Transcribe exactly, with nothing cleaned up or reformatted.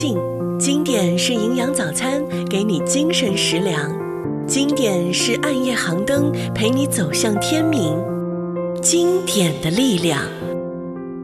经典是营养早餐，给你精神食粮；经典是暗夜航灯，陪你走向天明。经典的力量。